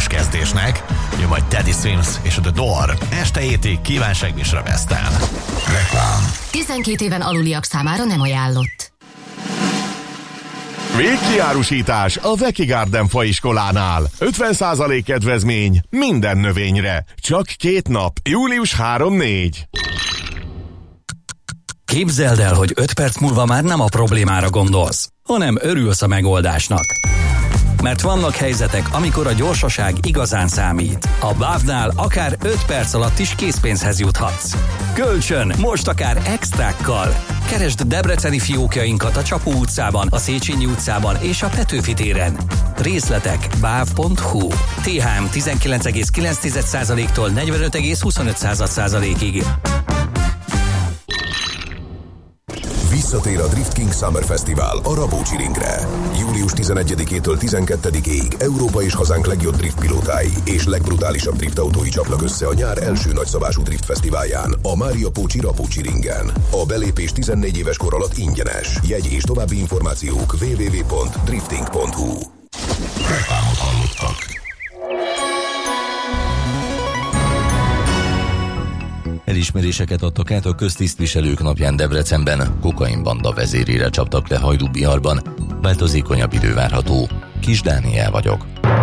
kezdésnek. Jön majd Teddy Swims és The Door. Este hétig kívánságműsora Western. Reklám. 12 éven aluliak számára nem ajánlott. Végkiárusítás a Veki Garden faiskolánál. 50% kedvezmény minden növényre. Csak 2 nap, július 3-4. Képzeld el, hogy 5 perc múlva már nem a problémára gondolsz, hanem örülsz a megoldásnak. Mert vannak helyzetek, amikor a gyorsaság igazán számít. A BAV-nál akár 5 perc alatt is készpénzhez juthatsz. Kölcsön, most akár extrákkal. Keresd debreceni fiókjainkat a Csapó utcában, a Széchenyi utcában és a Petőfi téren. Részletek bav.hu. THM 19,9%-tól 45,25%-ig. Visszatér a Drift King Summer Festival a Rabócsi Ringre. Július 11-től 12-ig Európa és hazánk legjobb driftpilótái és legbrutálisabb driftautói csapnak össze a nyár első nagyszabású drift fesztiválján, a Mária Pócsi Rabócsi Ringen. A belépés 14 éves kor alatt ingyenes. Jegy és további információk www.drifting.hu. Reklámot hallottak. Elismeréseket adtak át a köztisztviselők napján Debrecenben, kokainbanda vezérére csaptak le Hajdú-Biharban. Változékonyabb idő várható. Kis Dániel vagyok.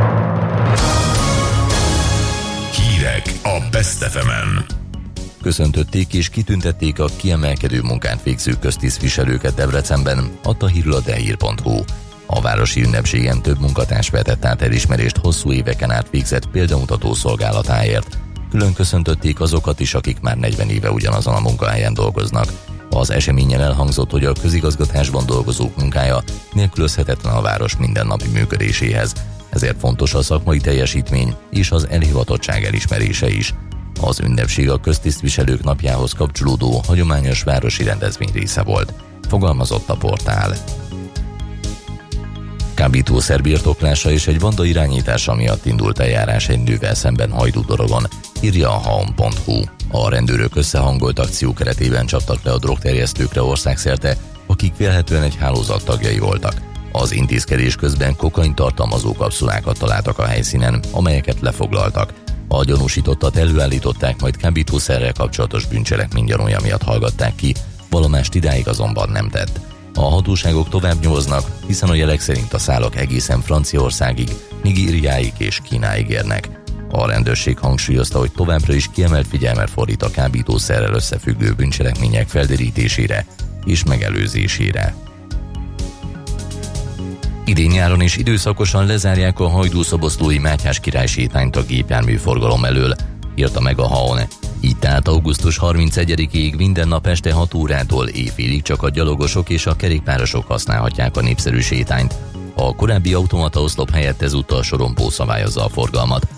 Hírek a Best FM-en. Köszöntötték és kitüntették a kiemelkedő munkát végző köztisztviselőket Debrecenben, adta hírül a dehír.hu. A városi ünnepségen több munkatárs vetett át elismerést hosszú éveken át végzett példamutató szolgálatáért. Külön köszöntötték azokat is, akik már 40 éve ugyanazon a munkahelyen dolgoznak. Az eseményen elhangzott, hogy a közigazgatásban dolgozók munkája nélkülözhetetlen a város mindennapi működéséhez. Ezért fontos a szakmai teljesítmény és az elhivatottság elismerése is. Az ünnepség a köztisztviselők napjához kapcsolódó hagyományos városi rendezvény része volt, fogalmazott a portál. Kábítószer birtoklása és egy banda irányítása miatt indult eljárás egy nővel szemben Hajdú-Dorogon, írja a haon.hu. A rendőrök összehangolt akció keretében csaptak le a drogterjesztőkre országszerte, akik vélhetően egy hálózat tagjai voltak. Az intézkedés közben kokain tartalmazó kapszulákat találtak a helyszínen, amelyeket lefoglaltak. A gyanúsítottat előállították, majd kábítószerrel kapcsolatos bűncselekmény gyanúja miatt hallgatták ki, vallomást idáig azonban nem tett. A hatóságok tovább nyomoznak, hiszen a jelek szerint a szálak egészen Franciaországig, Nigériáig és Kínáig érnek. A rendőrség hangsúlyozta, hogy továbbra is kiemelt figyelmet fordít a kábítószerrel összefüggő bűncselekmények felderítésére és megelőzésére. Idén nyáron is időszakosan lezárják a Hajdú-Szoboszlói Mátyás király sétányt a gépjárműforgalom elől, írta meg a Haon. Így tehát augusztus 31-ig minden nap este 6 órától éjfélig csak a gyalogosok és a kerékpárosok használhatják a népszerű sétányt. A korábbi automata oszlop helyett ezúttal sorompó szabályozza a forgalmat.